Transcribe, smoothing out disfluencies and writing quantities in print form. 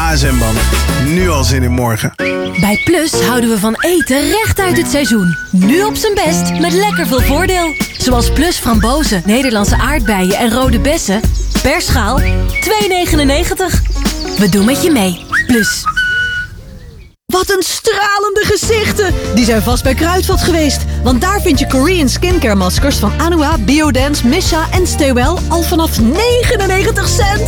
HSM-banden. Nu al zin in morgen. Bij Plus houden we van eten recht uit het seizoen. Nu op zijn best met lekker veel voordeel. Zoals Plus frambozen, Nederlandse aardbeien en rode bessen. Per schaal 2,99. We doen met je mee. Plus. Wat een stralende gezichten! Die zijn vast bij Kruidvat geweest. Want daar vind je Korean skincare maskers van Anua, Biodance, Misha en Stay Well al vanaf 99 cent.